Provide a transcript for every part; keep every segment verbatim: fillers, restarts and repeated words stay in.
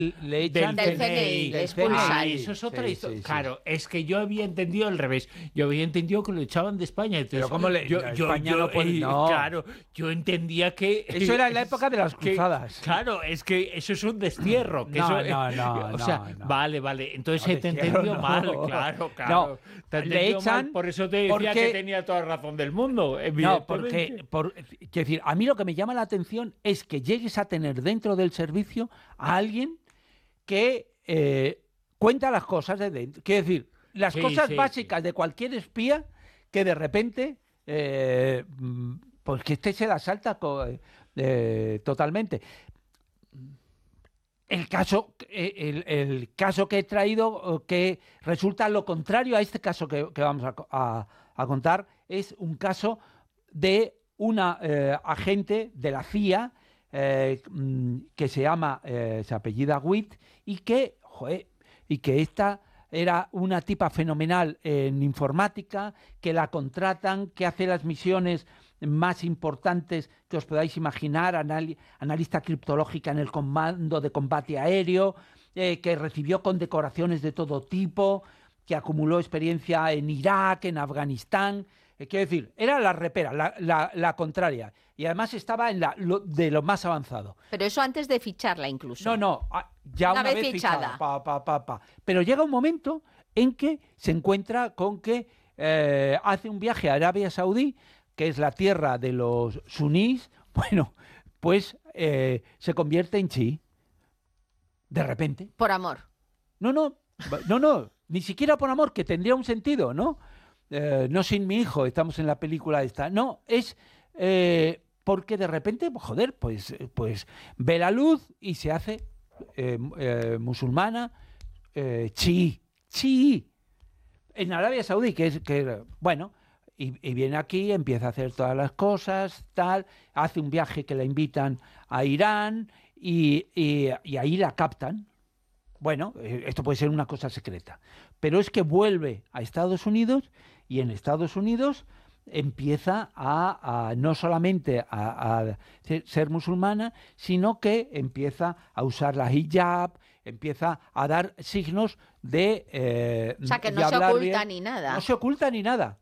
le echan del C N I, le expulsan. Ah, eso es otra Sí, historia. sí, sí. Claro, es que yo había entendido al revés. Yo había entendido que lo echaban de España. Entonces, Pero ¿cómo le- yo, no, yo, España yo, no puede- eh, no. Claro, yo entendía que... Eso era en la época de las que- cruzadas. claro, es que eso es un destierro. Que No, eso, no, no, O sea, no, no. vale, vale. Entonces No, te he destierro entendido no. mal, claro, claro. No, Te he le entendido echan mal, por eso te decía porque- que tenía toda la razón del mundo. No, porque, evidentemente. por, quiero decir, a mí lo que me llama la atención es que llegues a tener dentro del servicio a alguien que eh, cuenta las cosas de dentro. Quiero decir, las Sí, cosas sí, básicas sí. de cualquier espía que de repente, eh, mm, pues que este se la salta co- eh, totalmente. El caso, eh, el, el caso que he traído, eh, que resulta lo contrario a este caso que, que vamos a, co- a- a contar, es un caso de una eh, agente de la C I A eh, mm, que se llama, eh, se apellida Witt, y que, joder, y que esta era una tipa fenomenal en informática, que la contratan, que hace las misiones más importantes que os podáis imaginar, anali- analista criptológica en el Comando de Combate Aéreo, eh, que recibió condecoraciones de todo tipo, que acumuló experiencia en Irak, en Afganistán. Eh, quiero decir, era la repera, la, la- la contraria. Y además estaba en la, lo, de lo más avanzado. Pero eso antes de ficharla incluso. No, no, ah, ya Una una, vez vez fichada. fichada. Pa, pa, pa, pa. Pero llega un momento en que se encuentra con que eh, hace un viaje a Arabia Saudí, que es la tierra de los sunís. Bueno, pues eh, se convierte en chií. De repente. Por amor. No, no, no, no, ni siquiera por amor, que tendría un sentido, ¿no? Eh, no sin mi hijo, estamos en la película esta. No, es eh, porque de repente, joder, pues, eh, pues ve la luz y se hace eh, eh, musulmana, eh, chií, chií, en Arabia Saudí, que es, que, bueno, y, y viene aquí, empieza a hacer todas las cosas, tal, hace un viaje que la invitan a Irán y, y, y ahí la captan. Bueno, eh, esto puede ser una cosa secreta, pero es que vuelve a Estados Unidos y en Estados Unidos empieza a, a no solamente a, a ser, ser musulmana, sino que empieza a usar la hijab, empieza a dar signos de eh, O sea, que de no se hablar oculta bien. ni nada. No se oculta ni nada.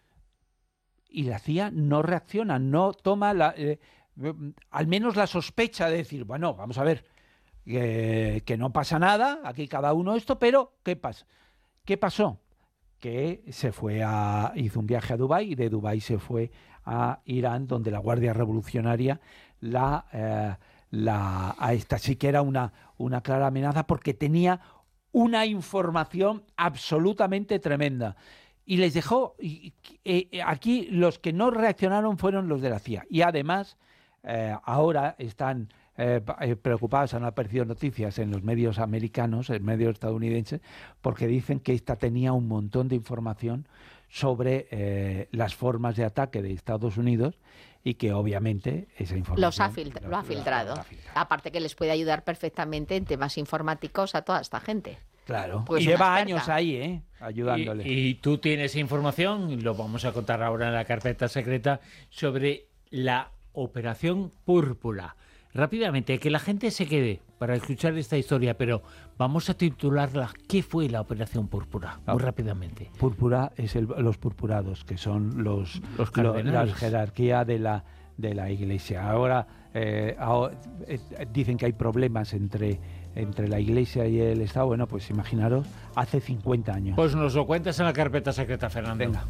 Y la C I A no reacciona, no toma la, eh, al menos la sospecha de decir, bueno, vamos a ver, que, que no pasa nada, aquí cada uno esto, pero ¿qué pasa? ¿Qué pasó? Que se fue a, hizo un viaje a Dubái y de Dubái se fue a Irán, donde la Guardia Revolucionaria la, eh, la a esta sí que era una, una clara amenaza porque tenía una información absolutamente tremenda. Y les dejó, y, y, y aquí los que no reaccionaron fueron los de la C I A. Y además, eh, ahora están eh, preocupados, han aparecido noticias en los medios americanos, en medios estadounidenses, porque dicen que esta tenía un montón de información sobre eh, las formas de ataque de Estados Unidos y que obviamente esa información... Los ha filtra- lo ha filtrado. lo ha filtrado. Aparte que les puede ayudar perfectamente en temas informáticos a toda esta gente. Claro, Pues y una lleva experta. años ahí, ¿eh? Ayudándole. Y, y tú tienes información, lo vamos a contar ahora en la carpeta secreta, sobre la Operación Púrpura. Rápidamente, que la gente se quede para escuchar esta historia, pero vamos a titularla ¿qué fue la Operación Púrpura? Muy Ah. rápidamente. Púrpura es el- los purpurados, que son los, Los lo- cardenales. la jerarquía de la, de la Iglesia. Ahora, eh, ahora, eh, dicen que hay problemas entre, entre la Iglesia y el Estado. Bueno, pues imaginaros, hace cincuenta años. Pues nos lo cuentas en la carpeta secreta, Fernando. Venga.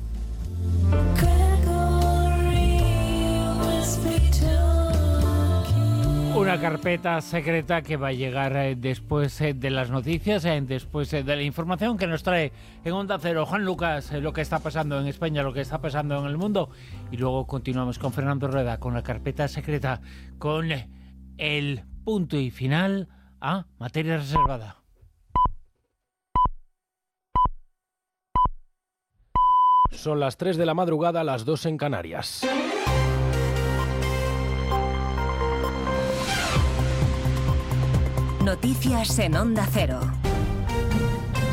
Una carpeta secreta que va a llegar eh, después eh, de las noticias, eh, después eh, de la información que nos trae en Onda Cero Juan Lucas, eh, lo que está pasando en España, lo que está pasando en el mundo. Y luego continuamos con Fernando Rueda, con la carpeta secreta, con eh, el punto y final a materia reservada. Son las tres de la madrugada, las dos en Canarias. Noticias en Onda Cero.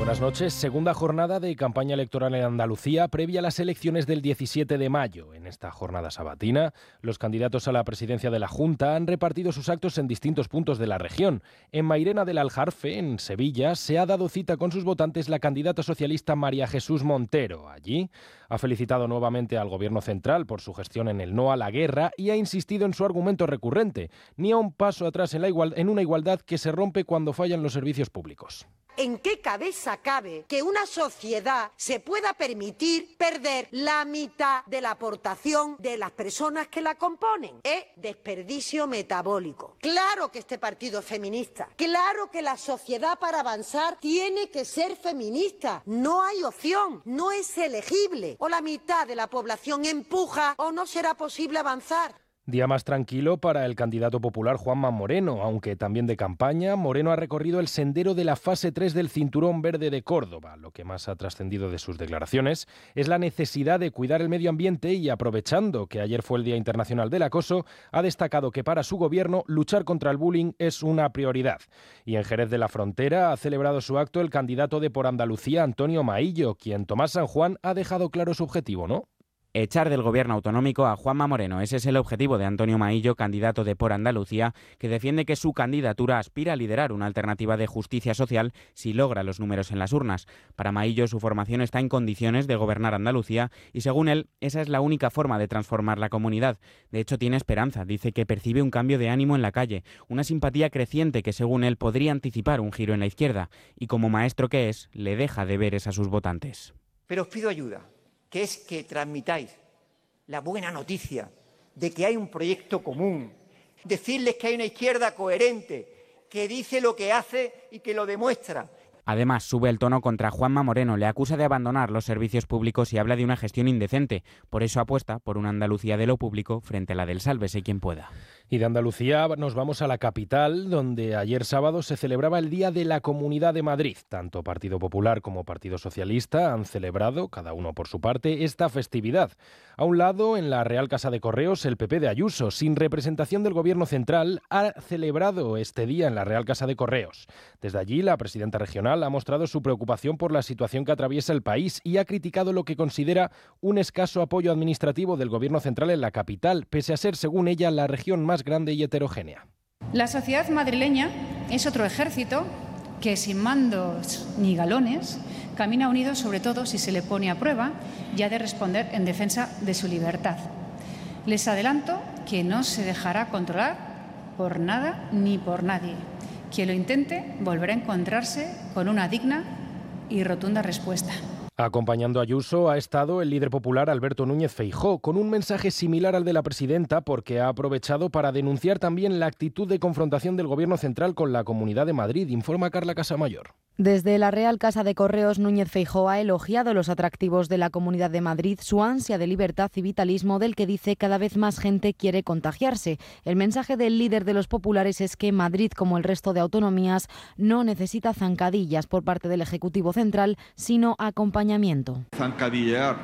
Buenas noches. Segunda jornada de campaña electoral en Andalucía previa a las elecciones del diecisiete de mayo. En esta jornada sabatina, los candidatos a la presidencia de la Junta han repartido sus actos en distintos puntos de la región. En Mairena del Aljarfe, en Sevilla, se ha dado cita con sus votantes la candidata socialista María Jesús Montero. Allí ha felicitado nuevamente al Gobierno central por su gestión en el no a la guerra y ha insistido en su argumento recurrente: ni a un paso atrás en, la igual, en una igualdad que se rompe cuando fallan los servicios públicos. ¿En qué cabeza cabe que una sociedad se pueda permitir perder la mitad de la aportación de las personas que la componen? Es desperdicio metabólico. Claro que este partido es feminista. Claro que la sociedad para avanzar tiene que ser feminista. No hay opción, no es elegible. O la mitad de la población empuja o no será posible avanzar. Día más tranquilo para el candidato popular Juanma Moreno, aunque también de campaña. Moreno ha recorrido el sendero de la fase tres del Cinturón Verde de Córdoba. Lo que más ha trascendido de sus declaraciones es la necesidad de cuidar el medio ambiente y, aprovechando que ayer fue el Día Internacional del Acoso, ha destacado que para su gobierno luchar contra el bullying es una prioridad. Y en Jerez de la Frontera ha celebrado su acto el candidato de Por Andalucía, Antonio Maillo, quien Tomás San Juan ha dejado claro su objetivo, ¿no? Echar del gobierno autonómico a Juanma Moreno. Ese es el objetivo de Antonio Maillo, candidato de Por Andalucía, que defiende que su candidatura aspira a liderar una alternativa de justicia social si logra los números en las urnas. Para Maillo, su formación está en condiciones de gobernar Andalucía y, según él, esa es la única forma de transformar la comunidad. De hecho, tiene esperanza. Dice que percibe un cambio de ánimo en la calle, una simpatía creciente que, según él, podría anticipar un giro en la izquierda. Y como maestro que es, le deja deberes a sus votantes. Pero os pido ayuda, que es que transmitáis la buena noticia de que hay un proyecto común, decirles que hay una izquierda coherente, que dice lo que hace y que lo demuestra. Además, sube el tono contra Juanma Moreno, le acusa de abandonar los servicios públicos y habla de una gestión indecente. Por eso apuesta por una Andalucía de lo público frente a la del sálvese quien pueda. Y de Andalucía nos vamos a la capital, donde ayer sábado se celebraba el Día de la Comunidad de Madrid. Tanto Partido Popular como Partido Socialista han celebrado, cada uno por su parte, esta festividad. A un lado, en la Real Casa de Correos, el P P de Ayuso, sin representación del Gobierno central, ha celebrado este día en la Real Casa de Correos. Desde allí, la presidenta regional ha mostrado su preocupación por la situación que atraviesa el país y ha criticado lo que considera un escaso apoyo administrativo del Gobierno central en la capital, pese a ser, según ella, la región más grande y heterogénea. La sociedad madrileña es otro ejército que, sin mandos ni galones, camina unido sobre todo si se le pone a prueba y ha de responder en defensa de su libertad. Les adelanto que no se dejará controlar por nada ni por nadie. Quien lo intente volverá a encontrarse con una digna y rotunda respuesta. Acompañando a Ayuso ha estado el líder popular Alberto Núñez Feijóo, con un mensaje similar al de la presidenta, porque ha aprovechado para denunciar también la actitud de confrontación del Gobierno central con la Comunidad de Madrid, informa Carla Casamayor. Desde la Real Casa de Correos, Núñez Feijóo ha elogiado los atractivos de la Comunidad de Madrid, su ansia de libertad y vitalismo del que dice cada vez más gente quiere contagiarse. El mensaje del líder de los populares es que Madrid, como el resto de autonomías, no necesita zancadillas por parte del Ejecutivo central, sino acompañamiento. Zancadillear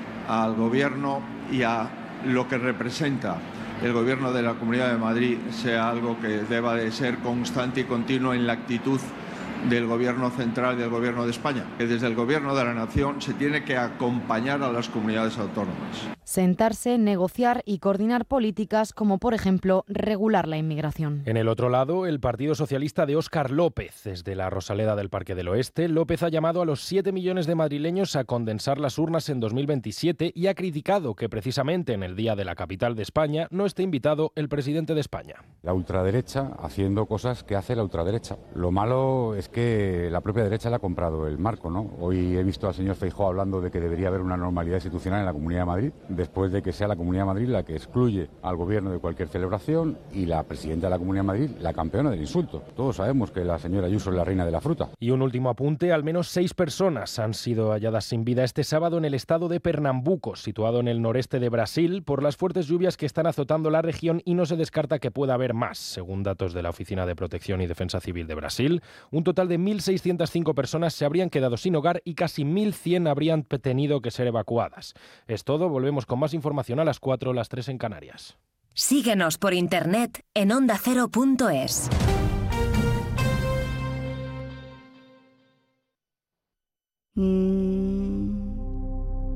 al Gobierno y a lo que representa el Gobierno de la Comunidad de Madrid sea algo que deba de ser constante y continuo en la actitud del Gobierno central y del Gobierno de España, que desde el Gobierno de la Nación se tiene que acompañar a las comunidades autónomas. Sentarse, negociar y coordinar políticas como, por ejemplo, regular la inmigración. En el otro lado, el Partido Socialista de Óscar López. Desde la Rosaleda del Parque del Oeste, López ha llamado a los siete millones de madrileños a condensar las urnas en dos mil veintisiete y ha criticado que precisamente en el día de la capital de España no esté invitado el presidente de España. La ultraderecha haciendo cosas que hace la ultraderecha. Lo malo es que la propia derecha le ha comprado el marco, ¿no? Hoy he visto al señor Feijóo hablando de que debería haber una normalidad institucional en la Comunidad de Madrid, después de que sea la Comunidad de Madrid la que excluye al Gobierno de cualquier celebración y la presidenta de la Comunidad de Madrid la campeona del insulto. Todos sabemos que la señora Ayuso es la reina de la fruta. Y un último apunte, al menos seis personas han sido halladas sin vida este sábado en el estado de Pernambuco, situado en el noreste de Brasil, por las fuertes lluvias que están azotando la región y no se descarta que pueda haber más. Según datos de la Oficina de Protección y Defensa Civil de Brasil, un total de mil seiscientas cinco personas se habrían quedado sin hogar y casi mil cien habrían tenido que ser evacuadas. Es todo, volvemos con más información a las cuatro, las tres en Canarias. Síguenos por internet en onda cero punto es.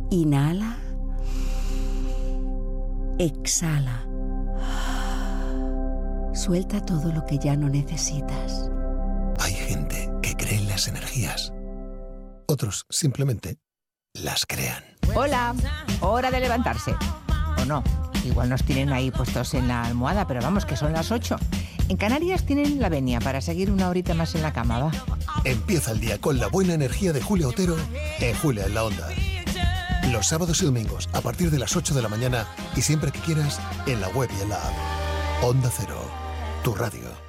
Inhala. Exhala. Suelta todo lo que ya no necesitas. Hay gente que cree en las energías. Otros simplemente las crean. Hola, hora de levantarse. ¿O no? Igual nos tienen ahí puestos en la almohada, pero vamos, que son las ocho. En Canarias tienen la venia para seguir una horita más en la cama, va. Empieza el día con la buena energía de Julia Otero en Julia en la Onda. Los sábados y domingos a partir de las ocho de la mañana y siempre que quieras en la web y en la app. Onda Cero, tu radio.